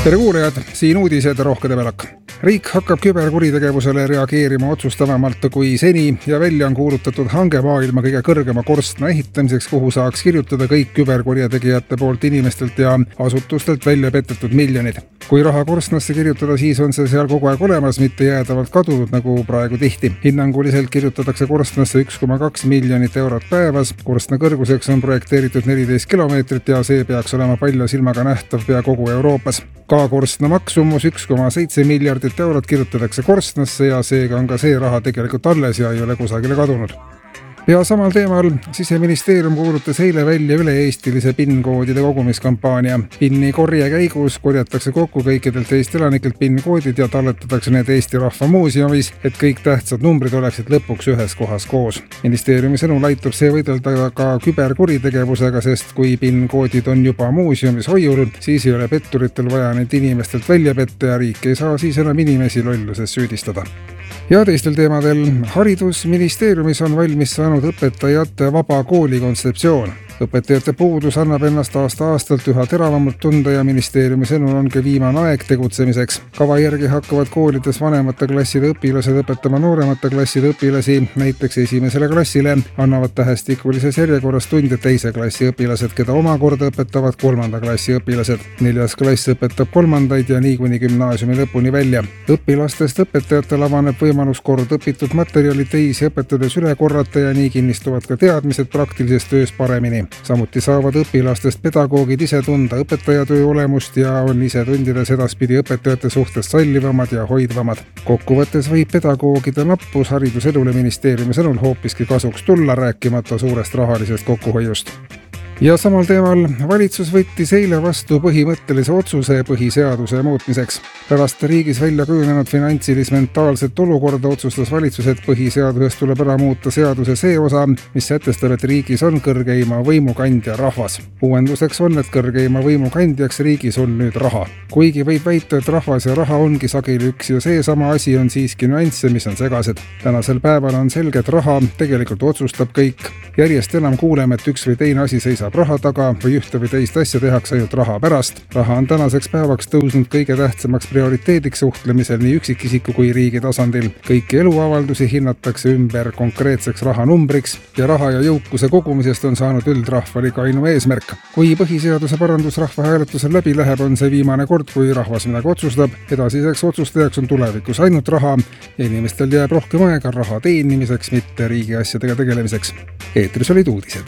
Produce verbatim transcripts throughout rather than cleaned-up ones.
tere kuulajad, siin uudised Rohke Debelak. Riik hakkab küberkuritegevusele reageerima otsustavamalt kui seni ja välja on kuulutatud hange maailma kõige kõrgema korstna ehitamiseks, kuhu saaks kirjutada kõik küberkurjategijate poolt inimestelt ja asutustelt välja petetud miljonid. Kui raha korstnasse kirjutada, siis on see seal kogu aeg olemas, mitte jäädavalt kadunud nagu praegu tihti. Hinnanguliselt kirjutatakse korstnasse üks koma kaks miljonit eurot päevas. Korstna kõrguseks on projekteeritud neliteist kilomeetrit ja see peaks olema palja silmaga nähtav pea kogu Euroopas. Ka korstna maksumus üks koma seitse miljardit eurot kirjutatakse korstnasse ja seega on ka see raha tegelikult alles ja ei ole kusagile kadunud. Ja samal teemal Siseministeerium kuulutas eile välja üle-eestilise PIN-koodide kogumiskampaania. PIN-i korje käigus korjatakse kokku kõikidelt Eesti elanikelt PIN-koodid ja talletatakse need Eesti Rahva Muuseumis, et kõik tähtsad numbrid oleksid lõpuks ühes kohas koos. Ministeeriumi sõnul aitab see võidelda ka küberkuritegevusega, sest kui PIN-koodid on juba muuseumis hoiul, siis ei ole petturitel vaja need inimestelt välja petta ja riik ei saa siis enam inimesi lolluses süüdistada. Ja teistel teemadel Haridusministeeriumis on valmis saanud õpetajate vaba kooli kontseptsioon. Õpetajate puudus annab ennast aasta-aastalt üha teravamalt tunda ja ministeeriumi sõnul ongi viimane aeg tegutsemiseks. Kava järgi hakkavad koolides vanemate klasside õpilased õpetama nooremate klasside õpilasi, näiteks esimesele klassile annavad tähestikulises järjekorras tunde teise klassi õpilased, keda omakorda õpetavad kolmanda klassi õpilased. Neljas klass õpetab kolmandaid ja nii kuni gümnaasiumi lõpuni välja. Õpilastest õpetajatel avaneb võimalus kord õpitud materjali teisi õpetades üle korrata ja nii kinnistuvad ka teadmised praktilises töös paremini. Samuti saavad õpilastest pedagoogid ise tunda õpetajatöö olemust ja on ise tundides edaspidi õpetajate suhtes sallivamad ja hoidvamad. Kokkuvõttes võib pedagoogide nappus hariduselule ministeeriumi sõnul hoopiski kasuks tulla, rääkimata suurest rahalisest kokkuhoiust. Ja samal teemal valitsus võttis eile vastu põhimõttelise otsuse põhiseaduse muutmiseks. Pärast riigis välja kujunenud finantsilis-mentaalset olukorda otsustas valitsus, et põhiseadusest tuleb ära muuta seaduse see osa, mis sätestab, et riigis on kõrgeima võimukandja rahvas. Uuenduseks on, et kõrgeima võimukandjaks riigis on nüüd raha. Kuigi võib väita, et rahvas ja raha ongi sageli üks ja see sama asi, on siiski nüansse, mis on segased. Tänasel päeval on selge, et raha tegelikult otsustab kõik. Järjest enam kuuleme, et üks või teine asi seisab raha taga või ühte või teist asja tehakse ainult raha pärast. Raha on tänaseks päevaks tõusnud kõige tähtsamaks prioriteediks suhtlemisel nii üksikisiku kui riigi tasandil. Kõiki eluavaldusi hinnatakse ümber konkreetseks rahanumbriks ja raha ja jõukuse kogumisest on saanud üldrahvalik ainu eesmärk. Kui põhiseaduse parandus rahvahääletusel läbi läheb, on see viimane kord, kui rahvas midagi otsustab. Edasiseks otsustajaks on tulevikus ainult raha ja inimestel jääb rohkem aega raha teenimiseks, mitte riigi asjadega tegelemiseks. Eetris olid uudised.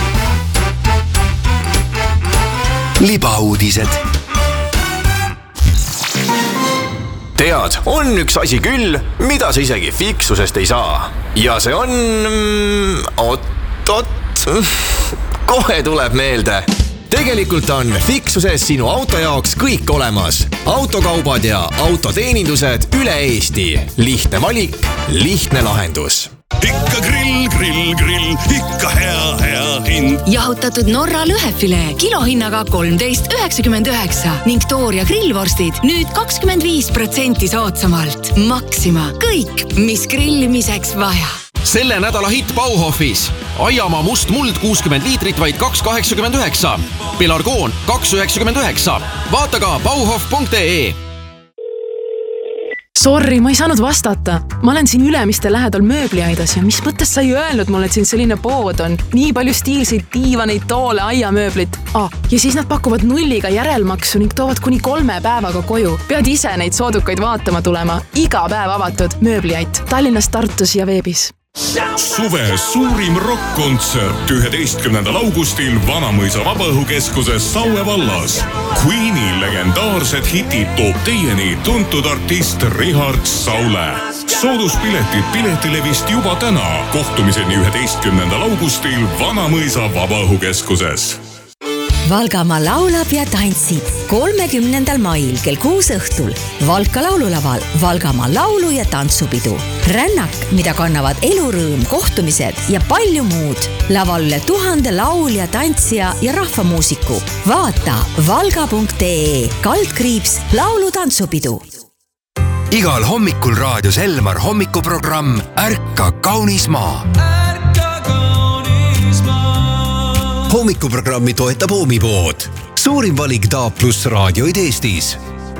Libauudised. Tead, on üks asi küll, mida sa isegi fiksusest ei saa. Ja see on... Oot-oot... Kohe tuleb meelde. Tegelikult on fiksuses sinu auto jaoks kõik olemas. Autokaubad ja autoteenindused üle Eesti. Lihtne valik, lihtne lahendus. Ikka grill, grill, grill, ikka hea, hea hind. Jahutatud Norra lõhefilee kilohinnaga kolmteist üheksakümmend üheksa ning Tooria grillvorstid nüüd kakskümmend viis protsenti soodsamalt. Maxima, kõik, mis grillimiseks vaja. Selle nädala hitt Bauhofis. Aiamaa must muld kuuskümmend liitrit vaid kaks kaheksakümmend üheksa. Pelargoon kaks üheksakümmend üheksa. Vaata ka bauhof punkt ee. Sorry, ma ei saanud vastata. Ma olen siin Ülemiste lähedal mööbliaidas ja mis mõttes sa ei öelnud mulle, et siin selline pood on. Nii palju stiilseid diivaneid, toole, aiamööblit. Ah, ja siis nad pakuvad nulliga järelmaksu ning toovad kuni kolme päevaga koju. Pead ise neid soodukaid vaatama tulema. Iga päev avatud mööbliait Tallinnas, Tartus ja veebis. Suve suurim rock-kontsert üheteistkümnendal augustil Vanamõisa Vabaõhukeskuses Saue vallas. Queeni legendaarsed hitid toob teieni tuntud artist Richard Saule. Sooduspiletid Piletilevist juba täna. Kohtumiseni üheteistkümnendal augustil Vanamõisa Vabaõhukeskuses. Valgamaa laulab ja tantsib kolmekümnendal mail kell kuus õhtul Valka laululaval Valgamaa laulu- ja tantsupidu. Rännak, mida kannavad elurõõm, kohtumised ja palju muud. Laval üle tuhande laulja, tantsija ja rahvamuusiku. Vaata valga punkt ee kaldkriips laulu-tantsupidu. Igal hommikul raadios Elmar hommikuprogramm Ärka kaunis maa. Hommikuprogrammi toetab Oomipood. Suurim valik Taap pluss raadioid Eestis.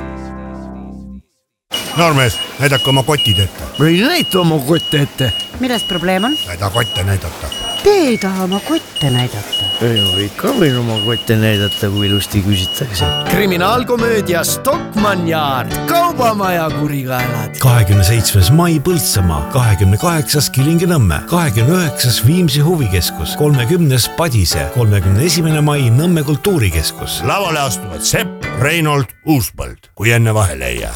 Noormees, näidake oma kotid ette. Või näita oma kotte ette. Milles probleem on? Näida kotte näidata. Te ei taha oma kotte näidata. Ei ole ikka võin oma kotte näidata, kui ilusti küsitakse. Kriminaalkomöödia Stockmann Yard, kaubamaja kurikaelad. kahekümne seitsmes mai Põltsamaa, kahekümne kaheksas Kilingi-Nõmme, kahekümne üheksas Viimsi huvikeskus, kolmekümnes Padise, kolmekümne esimene mai Nõmme kultuurikeskus. Lavale astuvad Sepp, Reinold, Uuspõld, kui enne vahele ei jää.